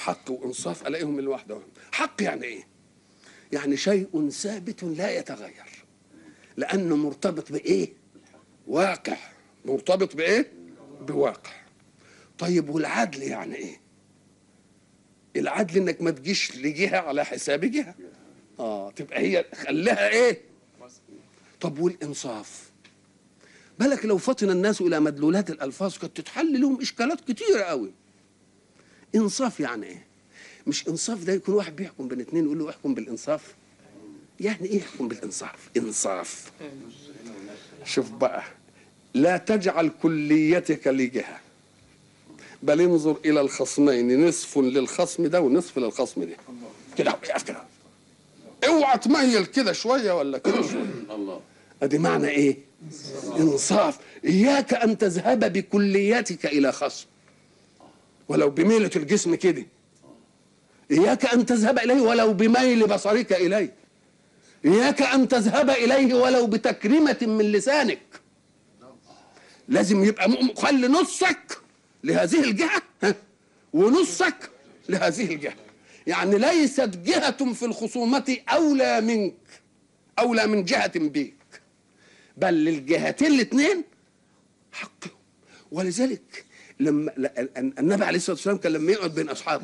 حق وانصاف الاقيهم لوحدهم. حق يعني ايه؟ يعني شيء ثابت لا يتغير، لانه مرتبط بايه؟ واقع. مرتبط بايه؟ بواقع. طيب والعدل يعني ايه؟ العدل انك ما تجيش لجهه على حساب جهه، تبقى هي خليها ايه؟ طب والانصاف؟ بالك لو فطن الناس الى مدلولات الالفاظ كانت تتحل لهم اشكالات كتيره قوي. انصاف يعني ايه؟ مش انصاف ده يكون واحد بيحكم بين اتنين يقول له احكم بالانصاف. يعني ايه يحكم بالانصاف؟ انصاف، شوف بقى، لا تجعل كليتك لجهه، بل انظر الى الخصمين، نصف للخصم ده ونصف للخصم ده، كده كده، اوعى تميل كده شويه ولا كده شويه. الله، ادي معنى ايه؟ انصاف. اياك ان تذهب بكليتك الى خصم ولو بميله الجسم كده، اياك ان تذهب اليه ولو بميل بصرك اليه، اياك ان تذهب اليه ولو بتكريمه من لسانك. لازم يبقى خلي نصك لهذه الجهه ونصك لهذه الجهه. يعني ليست جهه في الخصومه اولى منك، اولى من جهه بيك، بل للجهتين الاثنين حقهم. ولذلك لما النبي عليه الصلاه والسلام كان لما يقعد بين اصحابه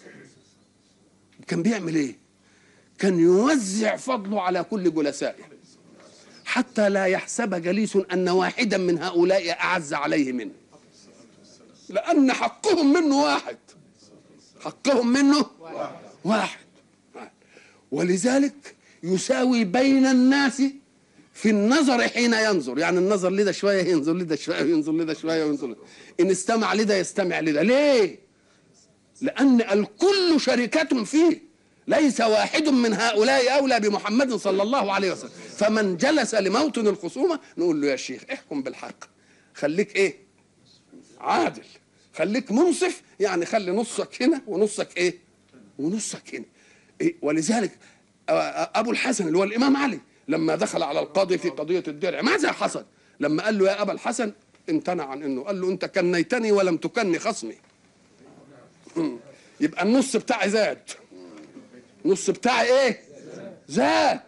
كان بيعمل ايه؟ كان يوزع فضله على كل جلسائه حتى لا يحسب جليس ان واحدا من هؤلاء اعز عليه منه، لان حقهم منه واحد، حقهم منه واحد. ولذلك يساوي بين الناس في النظر حين ينظر، يعني النظر لده شويه ينظر لده شويه وينظر لده شويه وينظر لده. ان استمع لده يستمع لده. ليه؟ لان الكل شركة فيه، ليس واحد من هؤلاء اولى بمحمد صلى الله عليه وسلم. فمن جلس لموطن الخصومه نقول له يا شيخ احكم بالحق، خليك ايه؟ عادل، خليك منصف، يعني خلي نصك هنا ونصك ايه؟ ونصك هنا. إيه؟ ولذلك ابو الحسن اللي هو الامام علي لما دخل على القاضي في قضيه الدرع ماذا حصل؟ لما قال له يا ابا الحسن، امتنع عن انه قال له انت كنيتني ولم تكني خصمي. يبقى النص بتاعي زاد، نص بتاعي ايه؟ زاد.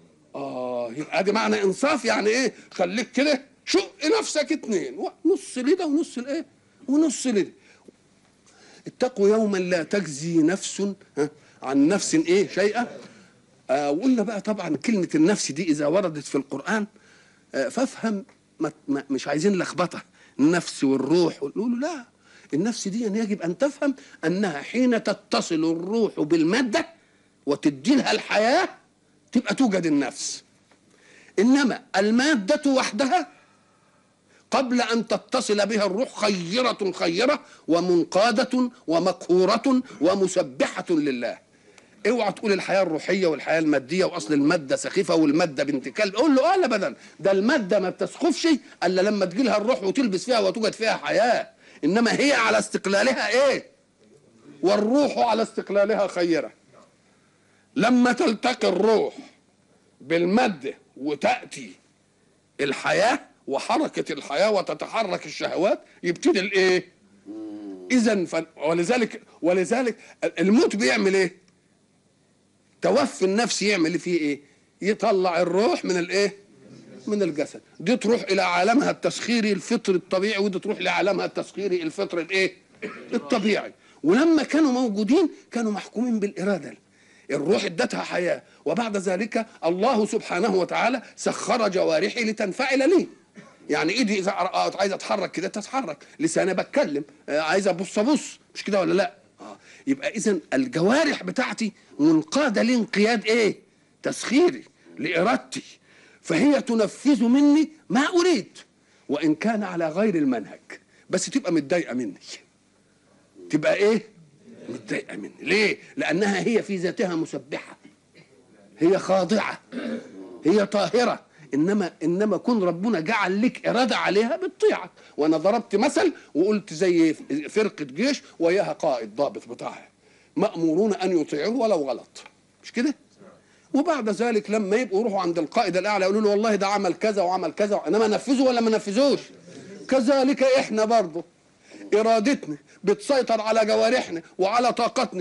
يبقى دي معنى انصاف. يعني ايه؟ خليك كده شق نفسك اتنين، نص لده ونص الايه؟ ونص لده. اتقوا يوما لا تجزي نفس عن نفس ايه شيئا. وقلنا بقى طبعا كلمه النفس دي اذا وردت في القران فافهم، مش عايزين لخبطه، النفس والروح. نقول لا، النفس دي يجب ان تفهم انها حين تتصل الروح بالماده وتدي لها الحياه تبقى توجد النفس. انما الماده وحدها قبل ان تتصل بها الروح خيره خيره ومنقاده ومقهوره ومسبحه لله. اوعى تقول الحياه الروحيه والحياه الماديه واصل الماده سخيفه والماده بنت كلب. قول له لا ابدا، ده الماده ما بتسخفش الا لما تجي لها الروح وتلبس فيها وتوجد فيها حياه. انما هي على استقلالها ايه؟ والروح على استقلالها خيره. لما تلتقي الروح بالماده وتاتي الحياه وحركه الحياه وتتحرك الشهوات يبتدي الايه؟ اذا ولذلك الموت بيعمل ايه؟ توفي النفس يعمل فيه ايه؟ يطلع الروح من الايه؟ من الجسد. دي تروح الى عالمها التسخيري الفطري الطبيعي، ودي تروح لعالمها التسخيري الفطري الايه؟ الطبيعي. ولما كانوا موجودين كانوا محكومين بالاراده، الروح ادتها حياه، وبعد ذلك الله سبحانه وتعالى سخر جوارحي لتنفعل لي. يعني ايدي اذا عايزه اتحرك كده تتحرك، لساني بتكلم، عايزه ابص مش كده ولا لا؟ يبقى اذا الجوارح بتاعتي منقاده لانقياد ايه؟ تسخيري لارادتي، فهي تنفذ مني ما اريد وان كان على غير المنهج، بس تبقى متضايقه مني. تبقى ايه؟ متضايقه مني. ليه؟ لانها هي في ذاتها مسبحه، هي خاضعه، هي طاهره. انما كن ربنا جعل لك اراده عليها بتطيعك. وانا ضربت مثل وقلت زي فرقه جيش وياها قائد ضابط بتاعها مامورون ان يطيعوه ولو غلط، مش كده؟ وبعد ذلك لما يبقوا يروحوا عند القائد الاعلى يقولوا له والله ده عمل كذا وعمل كذا، انما نفذوا ولا ما نفذوش؟ كذلك احنا برضه ارادتنا بتسيطر على جوارحنا وعلى طاقتنا